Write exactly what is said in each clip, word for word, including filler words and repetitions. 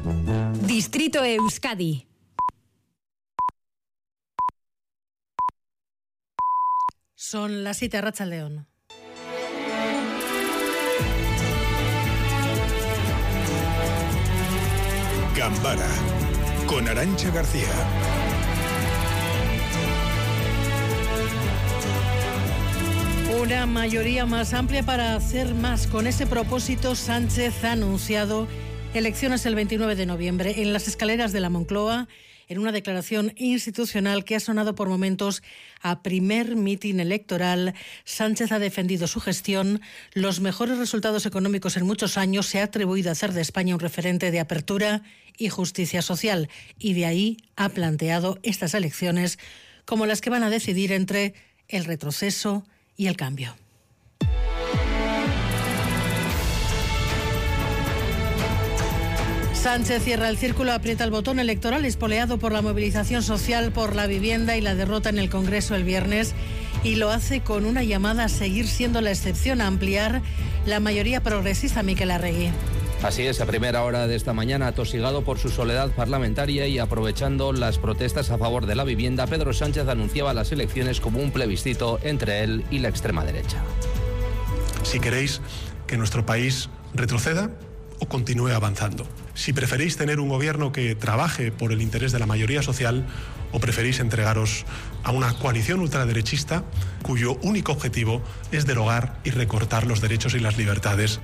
Distrito Euskadi. Son las siete, Arratsaldeon. Gambara, con Arantxa García. Una mayoría más amplia para hacer más. Con ese propósito, Sánchez ha anunciado elecciones el veintinueve de noviembre en las escaleras de la Moncloa, en una declaración institucional que ha sonado por momentos a primer mitin electoral. Sánchez ha defendido su gestión, los mejores resultados económicos en muchos años, se ha atribuido a hacer de España un referente de apertura y justicia social, y de ahí ha planteado estas elecciones como las que van a decidir entre el retroceso y el cambio. Sánchez cierra el círculo, aprieta el botón electoral espoleado por la movilización social por la vivienda y la derrota en el Congreso el viernes, y lo hace con una llamada a seguir siendo la excepción, a ampliar la mayoría progresista. Miquel Arregui. Así es, a primera hora de esta mañana, atosigado por su soledad parlamentaria y aprovechando las protestas a favor de la vivienda, Pedro Sánchez anunciaba las elecciones como un plebiscito entre él y la extrema derecha. Si queréis que nuestro país retroceda o continúe avanzando. Si preferís tener un gobierno que trabaje por el interés de la mayoría social o preferís entregaros a una coalición ultraderechista cuyo único objetivo es derogar y recortar los derechos y las libertades.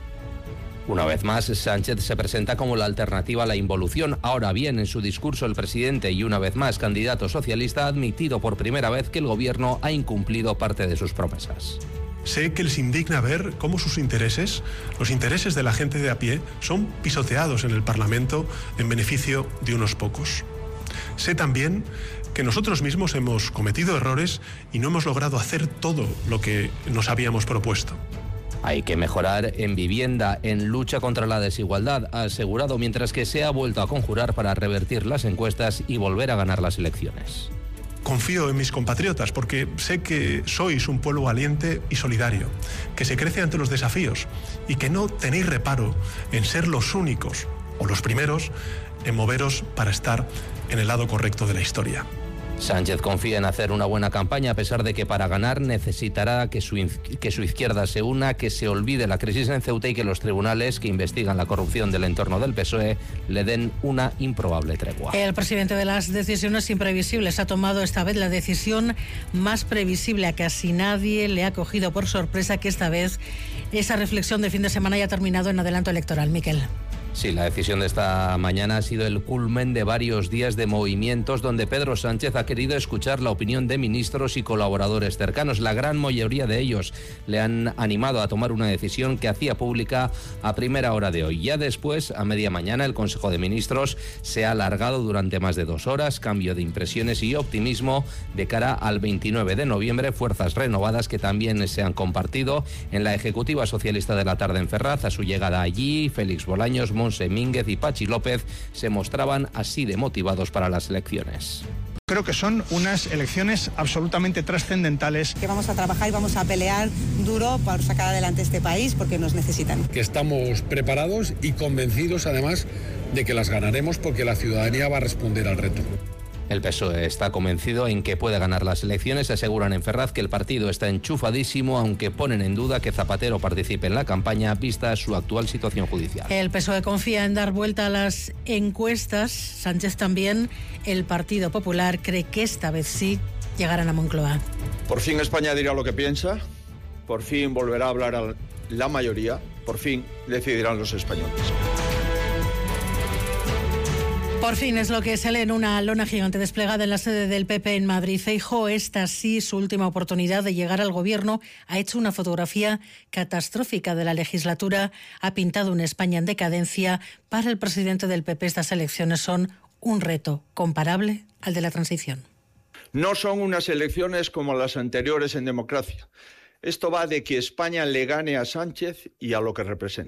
Una vez más, Sánchez se presenta como la alternativa a la involución. Ahora bien, en su discurso el presidente y una vez más candidato socialista ha admitido por primera vez que el gobierno ha incumplido parte de sus promesas. Sé que les indigna ver cómo sus intereses, los intereses de la gente de a pie, son pisoteados en el Parlamento en beneficio de unos pocos. Sé también que nosotros mismos hemos cometido errores y no hemos logrado hacer todo lo que nos habíamos propuesto. Hay que mejorar en vivienda, en lucha contra la desigualdad, ha asegurado, mientras que se ha vuelto a conjurar para revertir las encuestas y volver a ganar las elecciones. Confío en mis compatriotas porque sé que sois un pueblo valiente y solidario, que se crece ante los desafíos y que no tenéis reparo en ser los únicos o los primeros en moveros para estar en el lado correcto de la historia. Sánchez confía en hacer una buena campaña, a pesar de que para ganar necesitará que su, que su izquierda se una, que se olvide la crisis en Ceuta y que los tribunales que investigan la corrupción del entorno del P S O E le den una improbable tregua. El presidente de las decisiones imprevisibles ha tomado esta vez la decisión más previsible. A casi nadie le ha cogido por sorpresa que esta vez esa reflexión del fin de semana haya terminado en adelanto electoral. Miquel. Sí, la decisión de esta mañana ha sido el culmen de varios días de movimientos donde Pedro Sánchez ha querido escuchar la opinión de ministros y colaboradores cercanos. La gran mayoría de ellos le han animado a tomar una decisión que hacía pública a primera hora de hoy. Ya después, a media mañana, el Consejo de Ministros se ha alargado durante más de dos horas. Cambio de impresiones y optimismo de cara al veintinueve de noviembre. Fuerzas renovadas que también se han compartido en la Ejecutiva Socialista de la tarde en Ferraz. A su llegada allí, Félix Bolaños, Monse Mínguez y Pachi López se mostraban así de motivados para las elecciones. Creo que son unas elecciones absolutamente trascendentales. Que vamos a trabajar y vamos a pelear duro para sacar adelante este país porque nos necesitan. Que estamos preparados y convencidos además de que las ganaremos porque la ciudadanía va a responder al reto. El P S O E está convencido en que puede ganar las elecciones. Aseguran en Ferraz que el partido está enchufadísimo, aunque ponen en duda que Zapatero participe en la campaña vista su actual situación judicial. El P S O E confía en dar vuelta a las encuestas. Sánchez también. El Partido Popular cree que esta vez sí llegarán a Moncloa. Por fin España dirá lo que piensa, por fin volverá a hablar a la mayoría, por fin decidirán los españoles. Por fin es lo que se lee en una lona gigante desplegada en la sede del P P en Madrid. Feijóo, esta sí, su última oportunidad de llegar al gobierno, ha hecho una fotografía catastrófica de la legislatura, ha pintado una España en decadencia. Para el presidente del P P, estas elecciones son un reto comparable al de la transición. No son unas elecciones como las anteriores en democracia. Esto va de que España le gane a Sánchez y a lo que representa.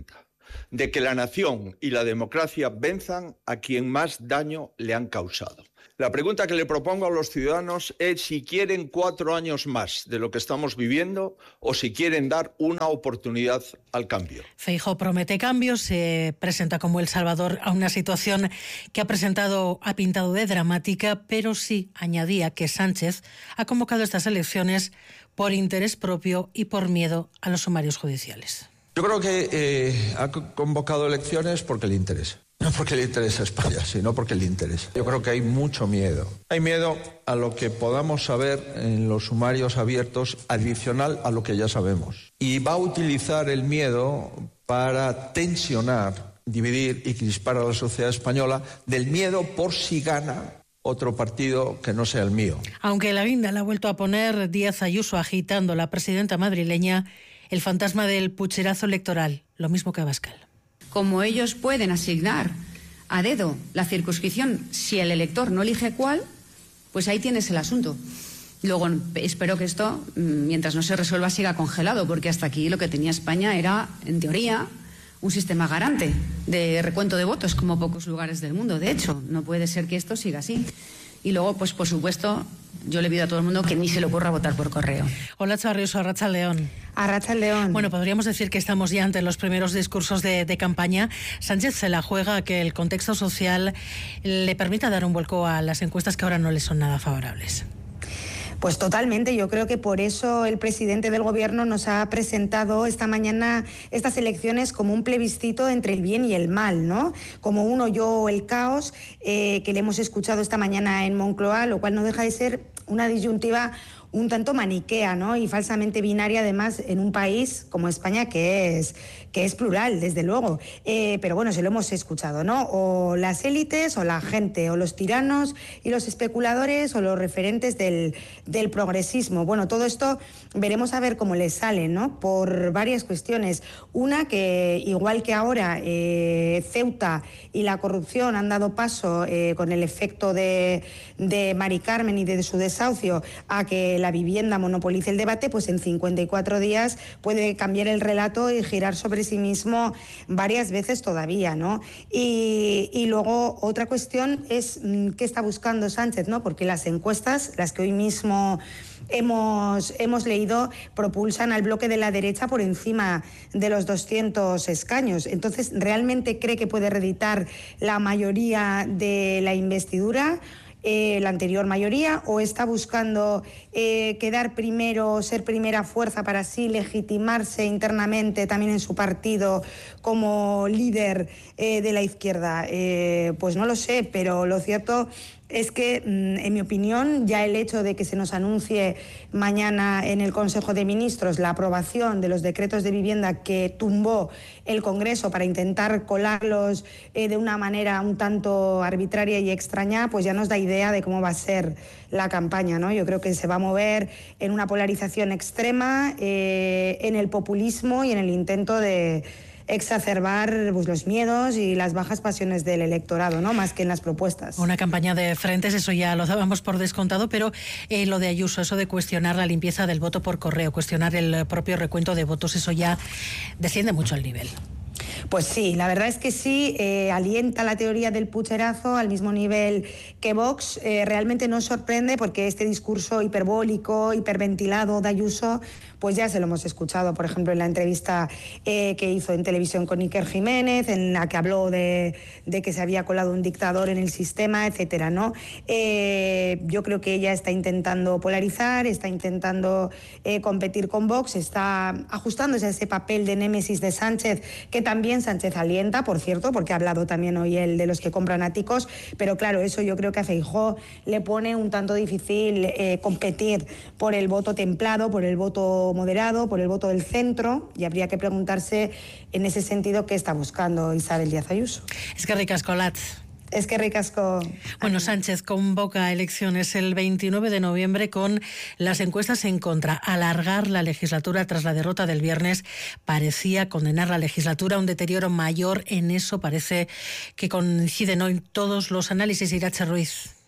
de que la nación y la democracia venzan a quien más daño le han causado. La pregunta que le propongo a los ciudadanos es si quieren cuatro años más de lo que estamos viviendo o si quieren dar una oportunidad al cambio. Feijóo promete cambios, se presenta como el salvador a una situación que ha presentado, ha pintado de dramática, pero sí añadía que Sánchez ha convocado estas elecciones por interés propio y por miedo a los sumarios judiciales. Yo creo que eh, ha convocado elecciones porque le interesa. No porque le interesa a España, sino porque le interesa. Yo creo que hay mucho miedo. Hay miedo a lo que podamos saber en los sumarios abiertos adicional a lo que ya sabemos. Y va a utilizar el miedo para tensionar, dividir y crispar a la sociedad española del miedo por si gana otro partido que no sea el mío. Aunque la guinda la ha vuelto a poner Díaz Ayuso agitando la presidenta madrileña, el fantasma del pucherazo electoral, lo mismo que Abascal. Como ellos pueden asignar a dedo la circunscripción, si el elector no elige cuál, pues ahí tienes el asunto. Luego espero que esto, mientras no se resuelva, siga congelado, porque hasta aquí lo que tenía España era, en teoría, un sistema garante de recuento de votos, como pocos lugares del mundo. De hecho, no puede ser que esto siga así. Y luego, pues por supuesto, yo le pido a todo el mundo que ni se le ocurra votar por correo. Hola, Charriuso, Arratsaldeon. Arratsaldeon. Bueno, podríamos decir que estamos ya ante los primeros discursos de, de campaña. Sánchez se la juega a que el contexto social le permita dar un vuelco a las encuestas que ahora no le son nada favorables. Pues totalmente, yo creo que por eso el presidente del Gobierno nos ha presentado esta mañana estas elecciones como un plebiscito entre el bien y el mal, ¿no? Como un yo o el caos, eh, que le hemos escuchado esta mañana en Moncloa, lo cual no deja de ser una disyuntiva un tanto maniquea, ¿no? Y falsamente binaria, además, en un país como España que es, que es plural, desde luego. Eh, pero bueno, se lo hemos escuchado, ¿no? O las élites o la gente, o los tiranos y los especuladores o los referentes del, del progresismo. Bueno, todo esto veremos a ver cómo les sale, ¿no? Por varias cuestiones. Una, que igual que ahora eh, Ceuta y la corrupción han dado paso eh, con el efecto de, de Mari Carmen y de su desahucio a que la vivienda monopolice el debate, pues en cincuenta y cuatro días puede cambiar el relato y girar sobre sí mismo varias veces todavía, ¿no? Y, y luego otra cuestión es qué está buscando Sánchez, ¿no? Porque las encuestas, las que hoy mismo hemos, hemos leído, propulsan al bloque de la derecha por encima de los doscientos escaños. Entonces, ¿realmente cree que puede reeditar la mayoría de la investidura? Eh, la anterior mayoría, o está buscando eh, quedar primero, ser primera fuerza para así legitimarse internamente también en su partido como líder eh, de la izquierda? Eh, pues no lo sé, pero lo cierto es que, en mi opinión, ya el hecho de que se nos anuncie mañana en el Consejo de Ministros la aprobación de los decretos de vivienda que tumbó el Congreso para intentar colarlos eh, de una manera un tanto arbitraria y extraña, pues ya nos da idea de cómo va a ser la campaña, ¿no? Yo creo que se va a mover en una polarización extrema, eh, en el populismo y en el intento de exacerbar pues, los miedos y las bajas pasiones del electorado, ¿no? Más que en las propuestas. Una campaña de frentes, eso ya lo dábamos por descontado, pero eh, lo de Ayuso, eso de cuestionar la limpieza del voto por correo, cuestionar el propio recuento de votos, eso ya desciende mucho el nivel. Pues sí, la verdad es que sí, eh, alienta la teoría del pucherazo al mismo nivel que Vox. Eh, realmente no sorprende porque este discurso hiperbólico, hiperventilado de Ayuso, pues ya se lo hemos escuchado, por ejemplo, en la entrevista eh, que hizo en televisión con Iker Jiménez, en la que habló de, de que se había colado un dictador en el sistema, etcétera, ¿no? Eh, yo creo que ella está intentando polarizar, está intentando eh, competir con Vox, está ajustándose a ese papel de némesis de Sánchez, que también Sánchez alienta, por cierto, porque ha hablado también hoy él de los que compran áticos, pero claro, eso yo creo que a Feijóo le pone un tanto difícil eh, competir por el voto templado, por el voto moderado, por el voto del centro, y habría que preguntarse en ese sentido qué está buscando Isabel Díaz Ayuso. Es que ricasco, Lat. Es que ricasco. Bueno, Sánchez convoca elecciones el veintinueve de noviembre con las encuestas en contra. Alargar la legislatura tras la derrota del viernes parecía condenar la legislatura a un deterioro mayor. En eso parece que coinciden hoy todos los análisis. Irache Ruiz.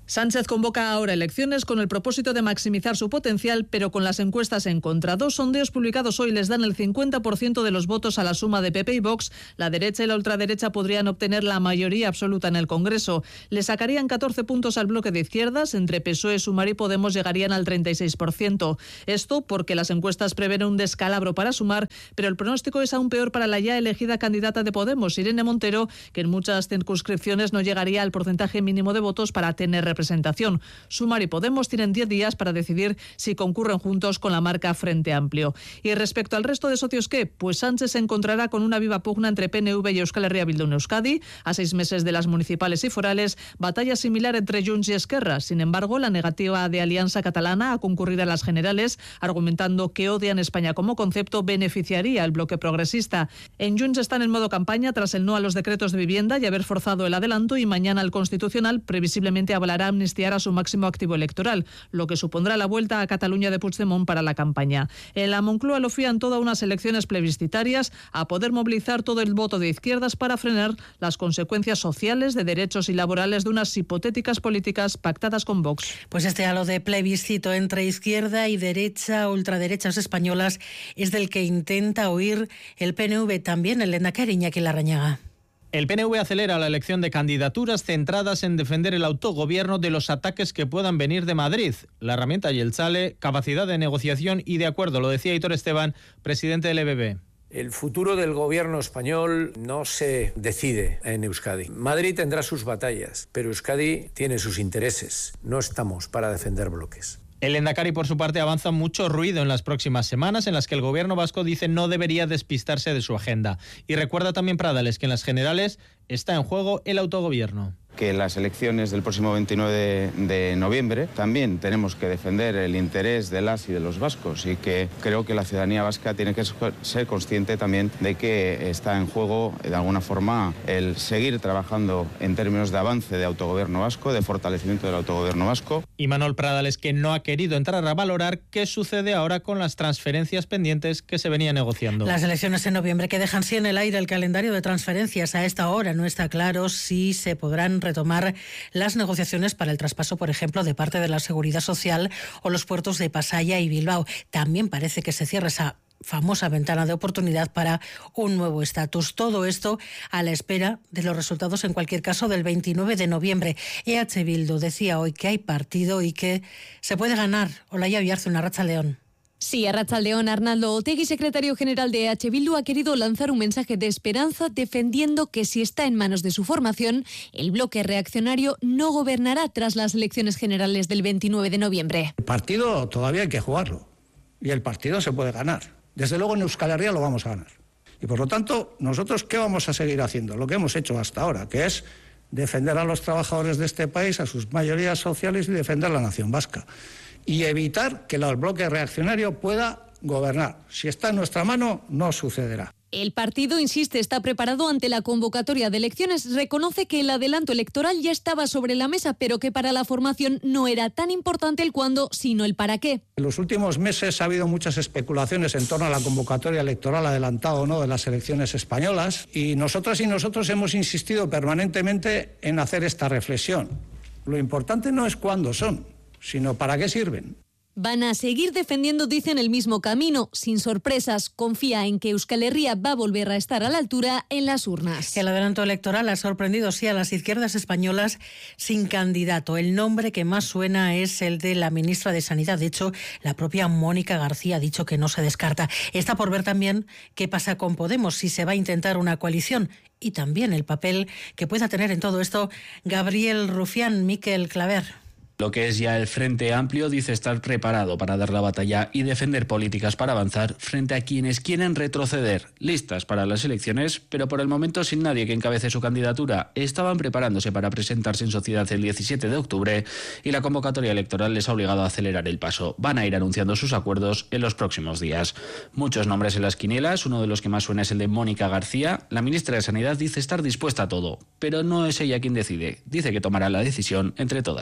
Sánchez convoca ahora elecciones con el propósito de maximizar su potencial, pero con las encuestas en contra. Dos sondeos publicados hoy les dan el cincuenta por ciento de los votos a la suma de P P y Vox. La derecha y la ultraderecha podrían obtener la mayoría absoluta en el Congreso. Le sacarían catorce puntos al bloque de izquierdas. Entre P S O E, Sumar y Podemos llegarían al treinta y seis por ciento. Esto porque las encuestas prevén un descalabro para Sumar, pero el pronóstico es aún peor para la ya elegida candidata de Podemos, Irene Montero, que en muchas circunscripciones no llegaría al porcentaje mínimo de votos para tener representación. Sumar y Podemos tienen diez días para decidir si concurren juntos con la marca Frente Amplio. Y respecto al resto de socios, ¿qué? Pues Sánchez se encontrará con una viva pugna entre P N V y Euskal Herria Bildu en Euskadi. A seis meses de las municipales y forales, batalla similar entre Junts y Esquerra. Sin embargo, la negativa de Alianza Catalana a concurrir a las generales, argumentando que odian España como concepto, beneficiaría al bloque progresista. En Junts están en modo campaña tras el no a los decretos de vivienda y haber forzado el adelanto, y mañana el Constitucional previsiblemente avalará amnistiar a su máximo activo electoral, lo que supondrá la vuelta a Cataluña de Puigdemont para la campaña. En la Moncloa lo fían todas unas elecciones plebiscitarias a poder movilizar todo el voto de izquierdas para frenar las consecuencias sociales, de derechos y laborales de unas hipotéticas políticas pactadas con Vox. Pues este halo de plebiscito entre izquierda y derecha, ultraderechas españolas, es del que intenta huir el P N V, también el lehendakari Iñaki Larrañaga. El P N V acelera la elección de candidaturas centradas en defender el autogobierno de los ataques que puedan venir de Madrid. La herramienta Jeltzale, capacidad de negociación y de acuerdo, lo decía Aitor Esteban, presidente del E B B. El futuro del gobierno español no se decide en Euskadi. Madrid tendrá sus batallas, pero Euskadi tiene sus intereses. No estamos para defender bloques. El lehendakari, por su parte, avanza mucho ruido en las próximas semanas en las que el gobierno vasco dice no debería despistarse de su agenda. Y recuerda también Pradales que en las generales está en juego el autogobierno. Que en las elecciones del próximo veintinueve de noviembre también tenemos que defender el interés de las y de los vascos, y que creo que la ciudadanía vasca tiene que ser consciente también de que está en juego de alguna forma el seguir trabajando en términos de avance de autogobierno vasco, de fortalecimiento del autogobierno vasco. Y Manuel Pradales, que no ha querido entrar a valorar qué sucede ahora con las transferencias pendientes que se venía negociando. Las elecciones en noviembre que dejan sí en el aire el calendario de transferencias. A esta hora no está claro si se podrán retomar las negociaciones para el traspaso, por ejemplo, de parte de la Seguridad Social o los puertos de Pasaia y Bilbao. También parece que se cierra esa famosa ventana de oportunidad para un nuevo estatus. Todo esto a la espera de los resultados, en cualquier caso, del veintinueve de noviembre. E H Bildu decía hoy que hay partido y que se puede ganar. Olaya Oyarzun, Arratsaldeon. Sí, Arratsaldeon. Arnaldo Otegi, secretario general de E H Bildu, ha querido lanzar un mensaje de esperanza defendiendo que si está en manos de su formación, el bloque reaccionario no gobernará tras las elecciones generales del veintinueve de noviembre. El partido todavía hay que jugarlo y el partido se puede ganar. Desde luego en Euskal Herria lo vamos a ganar. Y por lo tanto, nosotros ¿qué vamos a seguir haciendo? Lo que hemos hecho hasta ahora, que es defender a los trabajadores de este país, a sus mayorías sociales y defender la nación vasca. Y evitar que el bloque reaccionario pueda gobernar. Si está en nuestra mano, no sucederá. El partido, insiste, está preparado ante la convocatoria de elecciones. Reconoce que el adelanto electoral ya estaba sobre la mesa, pero que para la formación no era tan importante el cuándo, sino el para qué. En los últimos meses ha habido muchas especulaciones en torno a la convocatoria electoral adelantada o no de las elecciones españolas, y nosotras y nosotros hemos insistido permanentemente en hacer esta reflexión. Lo importante no es cuándo son, sino para qué sirven. Van a seguir defendiendo, dicen, el mismo camino. Sin sorpresas, confía en que Euskal Herria va a volver a estar a la altura en las urnas. El adelanto electoral ha sorprendido, sí, a las izquierdas españolas sin candidato. El nombre que más suena es el de la ministra de Sanidad. De hecho, la propia Mónica García ha dicho que no se descarta. Está por ver también qué pasa con Podemos, si se va a intentar una coalición, y también el papel que pueda tener en todo esto Gabriel Rufián. Miquel Claver. Lo que es ya el Frente Amplio dice estar preparado para dar la batalla y defender políticas para avanzar frente a quienes quieren retroceder. Listas para las elecciones, pero por el momento sin nadie que encabece su candidatura. Estaban preparándose para presentarse en sociedad el diecisiete de octubre y la convocatoria electoral les ha obligado a acelerar el paso. Van a ir anunciando sus acuerdos en los próximos días. Muchos nombres en las quinielas, uno de los que más suena es el de Mónica García. La ministra de Sanidad dice estar dispuesta a todo, pero no es ella quien decide. Dice que tomará la decisión entre todas.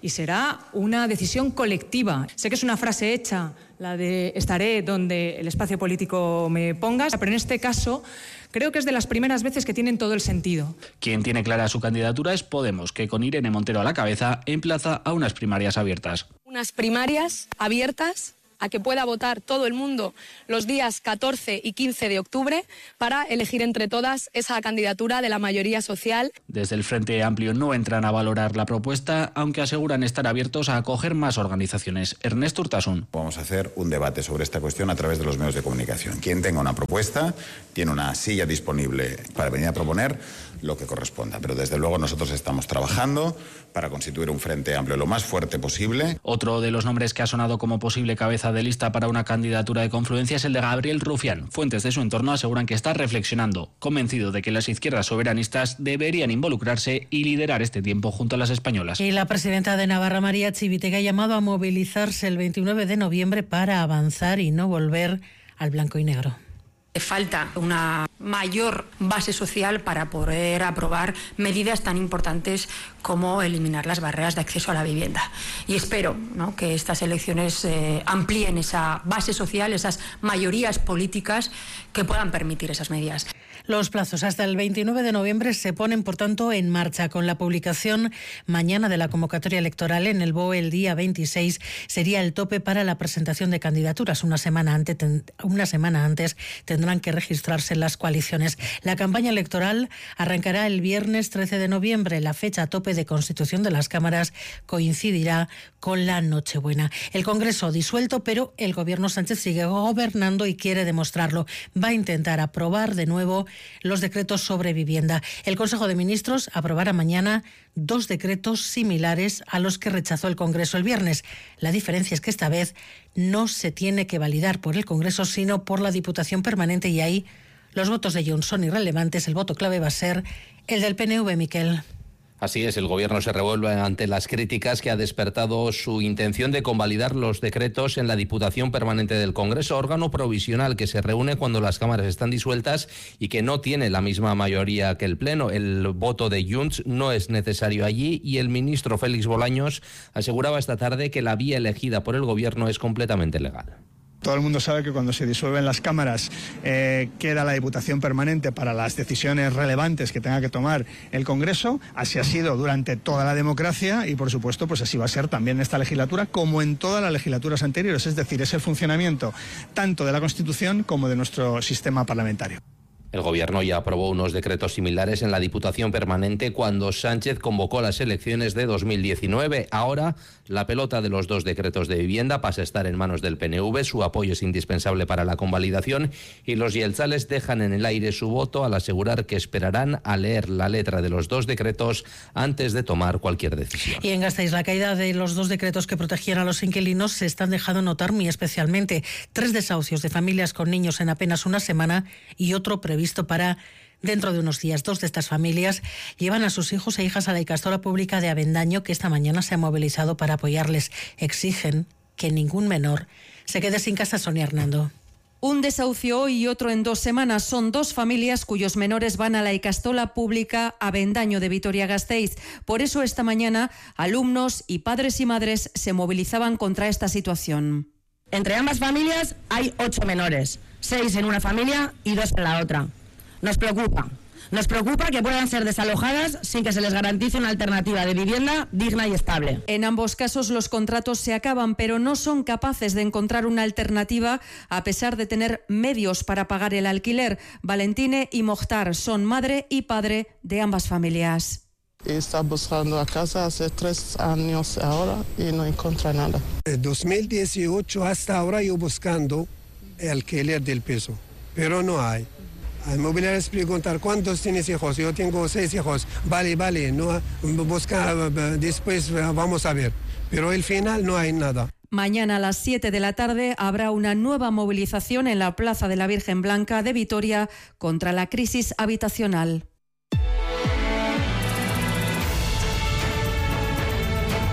y será una decisión colectiva. Sé que es una frase hecha, la de estaré donde el espacio político me pongas, pero en este caso creo que es de las primeras veces que tienen todo el sentido. Quien tiene clara su candidatura es Podemos, que con Irene Montero a la cabeza emplaza a unas primarias abiertas. Unas primarias abiertas a que pueda votar todo el mundo los días catorce y quince de octubre para elegir entre todas esa candidatura de la mayoría social. Desde el Frente Amplio no entran a valorar la propuesta, aunque aseguran estar abiertos a acoger más organizaciones. Ernesto Urtasun. Vamos a hacer un debate sobre esta cuestión a través de los medios de comunicación. Quien tenga una propuesta tiene una silla disponible para venir a proponer lo que corresponda. Pero desde luego nosotros estamos trabajando para constituir un Frente Amplio lo más fuerte posible. Otro de los nombres que ha sonado como posible cabeza de lista para una candidatura de confluencia es el de Gabriel Rufián. Fuentes de su entorno aseguran que está reflexionando, convencido de que las izquierdas soberanistas deberían involucrarse y liderar este tiempo junto a las españolas. Y la presidenta de Navarra, María Chivitega, ha llamado a movilizarse el veintinueve de noviembre para avanzar y no volver al blanco y negro. Falta una mayor base social para poder aprobar medidas tan importantes como eliminar las barreras de acceso a la vivienda. Y espero, ¿no?, que estas elecciones eh, amplíen esa base social, esas mayorías políticas que puedan permitir esas medidas. Los plazos hasta el veintinueve de noviembre se ponen, por tanto, en marcha. Con la publicación mañana de la convocatoria electoral en el B O E el día veintiséis sería el tope para la presentación de candidaturas. Una semana antes, ten, una semana antes tendrán que registrarse las coaliciones. La campaña electoral arrancará el viernes trece de noviembre. La fecha tope de constitución de las cámaras coincidirá con la Nochebuena. El Congreso disuelto, pero el Gobierno Sánchez sigue gobernando y quiere demostrarlo. Va a intentar aprobar de nuevo los decretos sobre vivienda. El Consejo de Ministros aprobará mañana dos decretos similares a los que rechazó el Congreso el viernes. La diferencia es que esta vez no se tiene que validar por el Congreso, sino por la Diputación Permanente, y ahí los votos de Junts son irrelevantes. El voto clave va a ser el del P N V, Miquel. Así es, el Gobierno se revuelve ante las críticas que ha despertado su intención de convalidar los decretos en la Diputación Permanente del Congreso, órgano provisional que se reúne cuando las cámaras están disueltas y que no tiene la misma mayoría que el Pleno. El voto de Junts no es necesario allí y el ministro Félix Bolaños aseguraba esta tarde que la vía elegida por el Gobierno es completamente legal. Todo el mundo sabe que cuando se disuelven las cámaras eh, queda la Diputación Permanente para las decisiones relevantes que tenga que tomar el Congreso. Así ha sido durante toda la democracia y, por supuesto, pues así va a ser también en esta legislatura, como en todas las legislaturas anteriores. Es decir, es el funcionamiento tanto de la Constitución como de nuestro sistema parlamentario. El Gobierno ya aprobó unos decretos similares en la Diputación Permanente cuando Sánchez convocó las elecciones de dos mil diecinueve. Ahora, la pelota de los dos decretos de vivienda pasa a estar en manos del P N V. Su apoyo es indispensable para la convalidación y los yeltzales dejan en el aire su voto al asegurar que esperarán a leer la letra de los dos decretos antes de tomar cualquier decisión. Y en Gasteiz, la caída de los dos decretos que protegían a los inquilinos se están dejando notar muy especialmente. Tres desahucios de familias con niños en apenas una semana y otro previsto para dentro de unos días. Dos de estas familias llevan a sus hijos e hijas a la Ikastola Pública de Avendaño, que esta mañana se ha movilizado para apoyarles. Exigen que ningún menor se quede sin casa. Sonia Hernando. Un desahucio hoy y otro en dos semanas. Son dos familias cuyos menores van a la Ikastola Pública Avendaño de Vitoria-Gasteiz. Por eso esta mañana alumnos y padres y madres se movilizaban contra esta situación. Entre ambas familias hay ocho menores, seis en una familia y dos en la otra. Nos preocupa, nos preocupa que puedan ser desalojadas sin que se les garantice una alternativa de vivienda digna y estable. En ambos casos los contratos se acaban, pero no son capaces de encontrar una alternativa a pesar de tener medios para pagar el alquiler. Valentine y Mokhtar son madre y padre de ambas familias. Está buscando a casa hace tres años ahora y no encuentra nada. De dos mil dieciocho hasta ahora yo buscando el alquiler del piso, pero no hay. Al mobiliarios preguntar cuántos tienes hijos. Yo tengo seis hijos. Vale, vale, no busca, después vamos a ver. Pero al final no hay nada. Mañana a las siete de la tarde habrá una nueva movilización en la Plaza de la Virgen Blanca de Vitoria contra la crisis habitacional.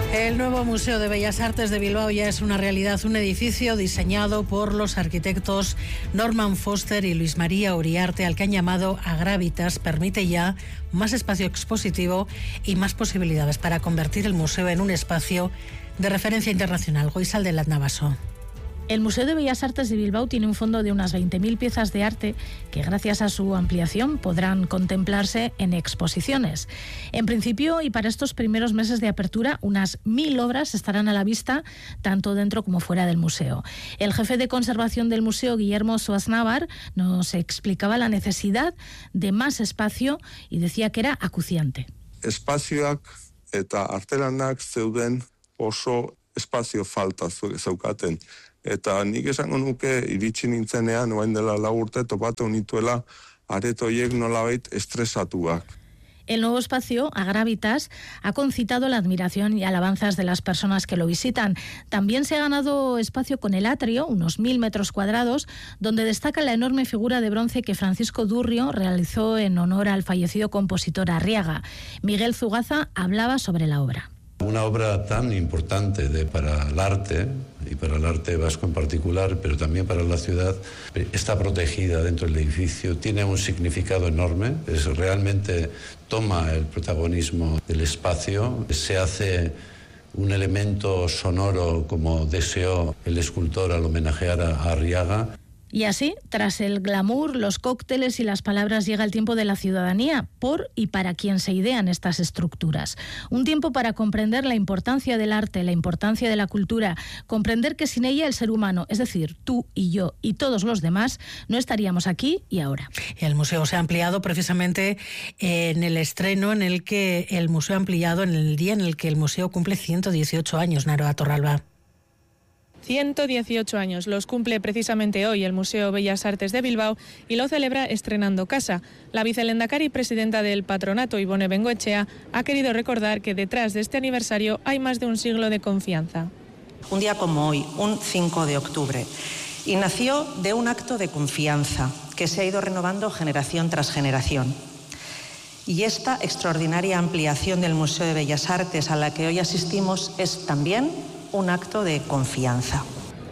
El nuevo Museo de Bellas Artes de Bilbao ya es una realidad, un edificio diseñado por los arquitectos Norman Foster y Luis María Uriarte, al que han llamado Agravitas. Permite ya más espacio expositivo y más posibilidades para convertir el museo en un espacio de referencia internacional. Goizal de Navaso. El Museo de Bellas Artes de Bilbao tiene un fondo de unas veinte mil piezas de arte que, gracias a su ampliación, podrán contemplarse en exposiciones. En principio, y para estos primeros meses de apertura, unas mil obras estarán a la vista, tanto dentro como fuera del museo. El jefe de conservación del museo, Guillermo Suaznavar, nos explicaba la necesidad de más espacio y decía que era acuciante. Espazioak eta artelanak zeuden oso espazio falta zeukaten. Eta nik esango nuke iritsi nintzenean orain dela lau urte topatu nituela areto horiek nolabait estresatuak. El nuevo espacio, Agravitas, ha concitado la admiración y alabanzas de las personas que lo visitan. También se ha ganado espacio con el atrio, unos mil metros cuadrados, donde destaca la enorme figura de bronce que Francisco Durrio realizó en honor al fallecido compositor Arriaga. Miguel Zugaza hablaba sobre la obra. Una obra tan importante de, para el arte, y para el arte vasco en particular, pero también para la ciudad, está protegida dentro del edificio, tiene un significado enorme, es, realmente toma el protagonismo del espacio, se hace un elemento sonoro como deseó el escultor al homenajear a, a Arriaga. Y así, tras el glamour, los cócteles y las palabras, llega el tiempo de la ciudadanía, por y para quien se idean estas estructuras. Un tiempo para comprender la importancia del arte, la importancia de la cultura, comprender que sin ella el ser humano, es decir, tú y yo y todos los demás, no estaríamos aquí y ahora. El museo se ha ampliado precisamente en el estreno en el que el museo ha ampliado, en el día en el que el museo cumple ciento dieciocho años, Naroa Torralba. ciento dieciocho años los cumple precisamente hoy el Museo Bellas Artes de Bilbao y lo celebra estrenando casa. La vicelehendakari y presidenta del patronato, Ibone Bengoechea, ha querido recordar que detrás de este aniversario hay más de un siglo de confianza. Un día como hoy, un cinco de octubre, y nació de un acto de confianza que se ha ido renovando generación tras generación. Y esta extraordinaria ampliación del Museo de Bellas Artes a la que hoy asistimos es también un acto de confianza.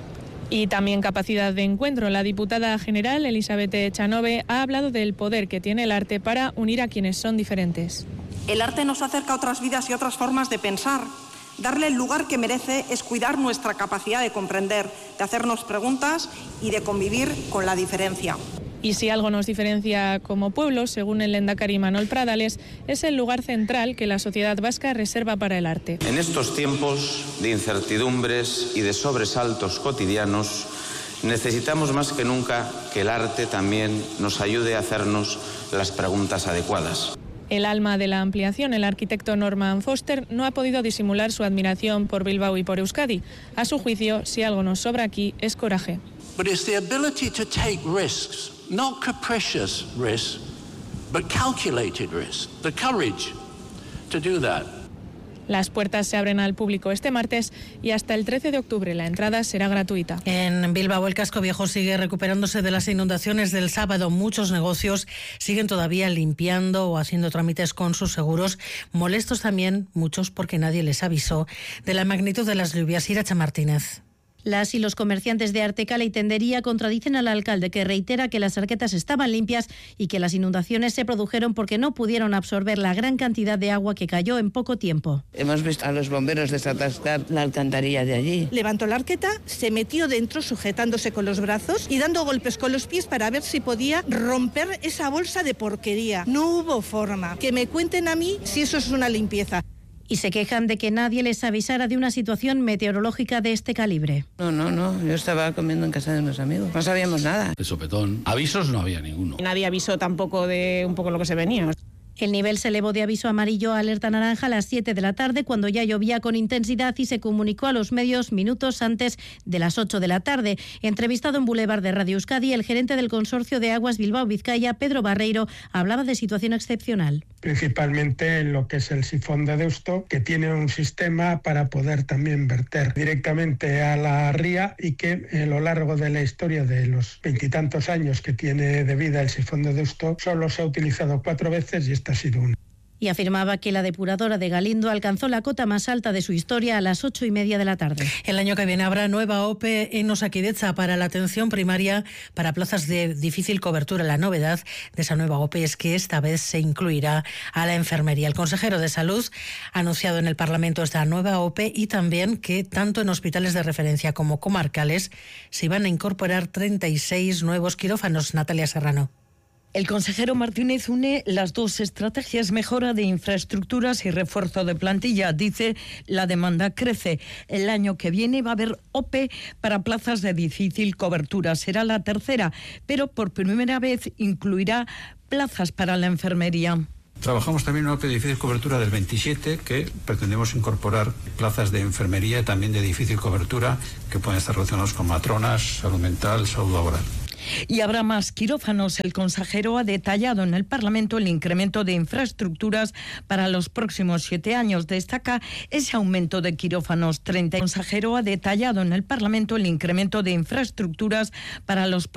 Y también capacidad de encuentro. La diputada general, Elizabeth Echanove, ha hablado del poder que tiene el arte para unir a quienes son diferentes. El arte nos acerca a otras vidas y otras formas de pensar. Darle el lugar que merece es cuidar nuestra capacidad de comprender, de hacernos preguntas y de convivir con la diferencia. Y si algo nos diferencia como pueblo, según el lehendakari Manuel Pradales, es el lugar central que la sociedad vasca reserva para el arte. En estos tiempos de incertidumbres y de sobresaltos cotidianos, necesitamos más que nunca que el arte también nos ayude a hacernos las preguntas adecuadas. El alma de la ampliación, el arquitecto Norman Foster, no ha podido disimular su admiración por Bilbao y por Euskadi. A su juicio, si algo nos sobra aquí, es coraje. But it's the ability to take risks, not capricious risks, but calculated risks, the courage to do that. Las puertas se abren al público este martes y hasta el trece de octubre la entrada será gratuita. En Bilbao el casco viejo sigue recuperándose de las inundaciones del sábado. Muchos negocios siguen todavía limpiando o haciendo trámites con sus seguros. Molestos también muchos porque nadie les avisó de la magnitud de las lluvias. Iracha Martínez. Las y los comerciantes de Artecala y Tendería contradicen al alcalde, que reitera que las arquetas estaban limpias y que las inundaciones se produjeron porque no pudieron absorber la gran cantidad de agua que cayó en poco tiempo. Hemos visto a los bomberos desatascar la alcantarilla de allí. Levantó la arqueta, se metió dentro sujetándose con los brazos y dando golpes con los pies para ver si podía romper esa bolsa de porquería. No hubo forma. Que me cuenten a mí si eso es una limpieza. Y se quejan de que nadie les avisara de una situación meteorológica de este calibre. No, no, no. Yo estaba comiendo en casa de unos amigos. No sabíamos nada. De sopetón. Avisos no había ninguno. Nadie avisó tampoco de un poco lo que se venía. El nivel se elevó de aviso amarillo a alerta naranja a las siete de la tarde, cuando ya llovía con intensidad, y se comunicó a los medios minutos antes de las ocho de la tarde. Entrevistado en Boulevard de Radio Euskadi, el gerente del Consorcio de Aguas Bilbao-Vizcaya, Pedro Barreiro, hablaba de situación excepcional. Principalmente en lo que es el sifón de Deusto, que tiene un sistema para poder también verter directamente a la ría, y que a lo largo de la historia de los veintitantos años que tiene de vida el sifón de Deusto, solo se ha utilizado cuatro veces y esta ha sido una. Y afirmaba que la depuradora de Galindo alcanzó la cota más alta de su historia a las ocho y media de la tarde. El año que viene habrá nueva O P E en Osakidetza para la atención primaria para plazas de difícil cobertura. La novedad de esa nueva O P E es que esta vez se incluirá a la enfermería. El consejero de Salud ha anunciado en el Parlamento esta nueva O P E y también que tanto en hospitales de referencia como comarcales se iban a incorporar treinta y seis nuevos quirófanos. Natalia Serrano. El consejero Martínez une las dos estrategias: mejora de infraestructuras y refuerzo de plantilla. Dice, la demanda crece. El año que viene va a haber O P E para plazas de difícil cobertura. Será la tercera, pero por primera vez incluirá plazas para la enfermería. Trabajamos también en una O P E de difícil cobertura del veintisiete, que pretendemos incorporar plazas de enfermería y también de difícil cobertura que pueden estar relacionados con matronas, salud mental, salud laboral. Y habrá más quirófanos. El consejero ha detallado en el Parlamento el incremento de infraestructuras para los próximos siete años. Destaca ese aumento de quirófanos. treinta. El consejero ha detallado en el Parlamento el incremento de infraestructuras para los